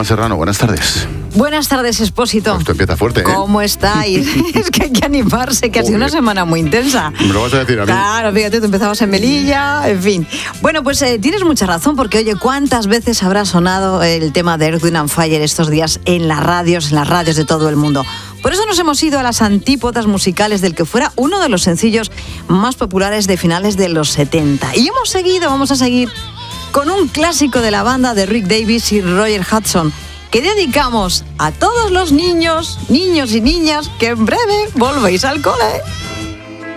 Gemma Serrano, buenas tardes. Buenas tardes, Expósito. Esto empieza fuerte, ¿eh? ¿Cómo estáis? Es que hay que animarse, que ha sido una semana muy intensa. ¿Me lo vas a decir a mí? Claro, fíjate, tú empezabas en Melilla, en fin. Bueno, pues tienes mucha razón, porque oye, ¿cuántas veces habrá sonado el tema de Earth, Wind and Fire estos días en las radios de todo el mundo? Por eso nos hemos ido a las antípodas musicales del que fuera uno de los sencillos más populares de finales de los 70. Y vamos a seguir con un clásico de la banda de Rick Davies y Roger Hudson, que dedicamos a todos los niños y niñas que en breve volvéis al cole.